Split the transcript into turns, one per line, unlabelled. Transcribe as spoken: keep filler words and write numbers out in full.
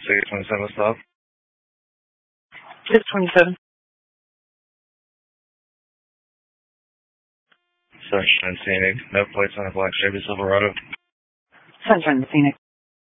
six twenty-seven stop.
six twenty-seven.
Sunshine Scenic. No plates on a black Chevy Silverado.
Sunshine Scenic.